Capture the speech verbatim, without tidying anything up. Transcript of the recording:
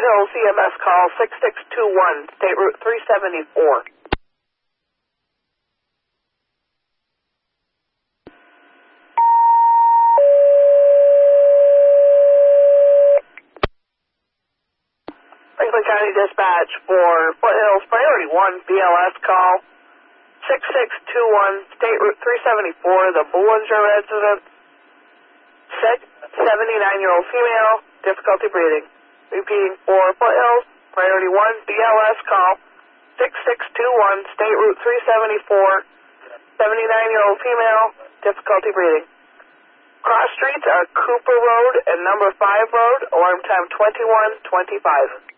Foothills E M S call six six two one, State Route three seventy-four. Franklin County Dispatch for Foothills Priority one B L S call six six two one, State Route three seventy-four, the Bollinger resident, seventy-nine-year-old female, difficulty breathing. Repeating for Foothills Priority one B L S call six six two one, State Route three seventy-four, seventy-nine-year-old female, difficulty breathing. Cross streets are Cooper Road and Number five Road, alarm time twenty-one twenty-five.